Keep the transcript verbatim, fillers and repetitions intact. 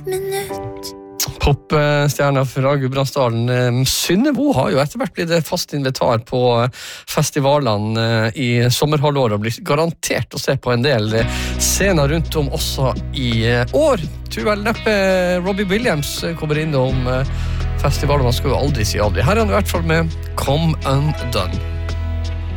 minutt. Popstjerna fra Gudbrandsdalen. Synnebo har jo etter hvert blitt fast invitar på festivalene i sommerhalvåret og blir garantert å se på en del scener rundt om også i år. Tror vel neppe Robbie Williams kommer innom festivalen, man skal jo aldri si aldri. Her er han i hvert fall med Come Undone.